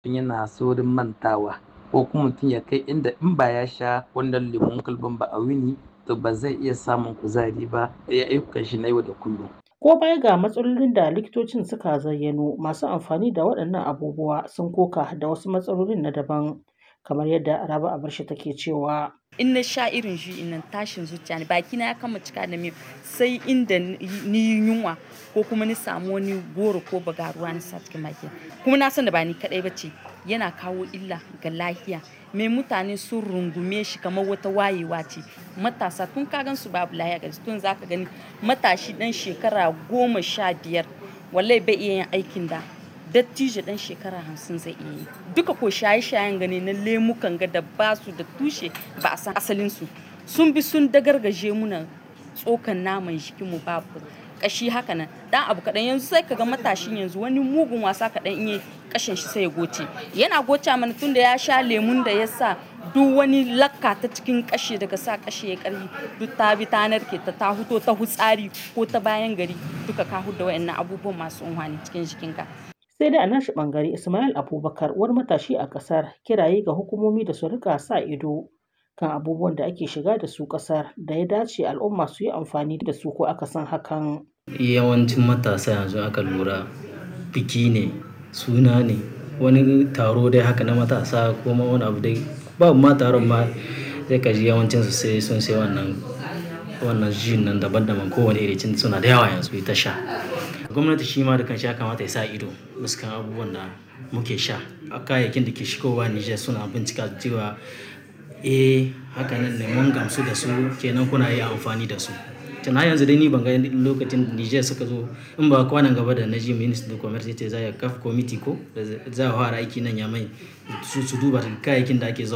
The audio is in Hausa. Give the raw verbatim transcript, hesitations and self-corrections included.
mutum yana saurin mantawa ko kuma mutum ya kai inda in ba ya sha wannan lemon kwalban ba a wuni to ba zai iya samun kuzari ba ya ayyukan shi na yau da kullum. Ko baya ga matsalolin da likitocin suka zayyano, masu amfani da waɗannan abubuwa sun koka da wasu matsalolin na daban, kamar yadda Rabi Abarsha take cewa. In na sha irin shi nan tashin zuciya ne, bakina ya kama cika da miyau sai inda ni yi yunwa ko kuma ni samu wani goro ko bagaruwa na sa cikin bakina. Kuma na san da ba ni kaɗai ba ce, yana kawo illa ga lafiya. Me mutane sun rungume shi kamar wata wayewa ce. Matasa tun ka gan su babu lafiya gari tun za ka gani matashi ɗan shekara goma sha biyar wallahi bai iya yin aikin da dattijo ɗan shekara hamsin zai iya yi. Duka ko shaye-shayen gani na lemukan ga da ba su da tushe ba a san asalinsu. Sun bi sun dagargaje muna tsokan naman jikinmu babu kashi haka nan. Dan abu kaɗan yanzu sai ka ga matashin yanzu wani mugun wasa kaɗan in yi kashin shi sai ya goce. Yana goce mana tun da ya sha lemun da ya sa duk wani lakka ta cikin kashe daga sa kashe ya ƙarfi duk ta bi ta narke ta ta huto ta hutsari ko ta bayan gari duka ka huda wayannan abubuwan masu unhwani cikin jikinka. Sai dai a nashi ɓangare Ismail Abubakar wani matashi a ƙasar kiraye ga hukumomi da su rika sa ido kan abubuwan da ake shiga da su ƙasar da ya dace al'umma su yi amfani da su ko aka san hakan. Yawancin matasa yanzu aka lura biki ne, suna ne, wani taro dai haka na matasa ko ma wani abu dai babu ma taron ma sai ka ji yawancinsu sai sun sai wannan wannan jin nan daban-daban kowane irin suna da yawa yanzu ta sha. Gwamnati shi ma da kanshi ya kamata ya sa ido fuskan abubuwan da muke sha. Kayayyakin da ke shigowa Nijar suna bincika cewa eh haka nan ne mun gamsu da su kenan kuna yi amfani da su. Tun har yanzu dai ni ban ga lokacin Nijar suka zo in ba kwanan gaba da na ji Ministry of Commerce ce za ya kafa committee ko da za a fara aiki nan ya mai su su duba kayayyakin da ake zo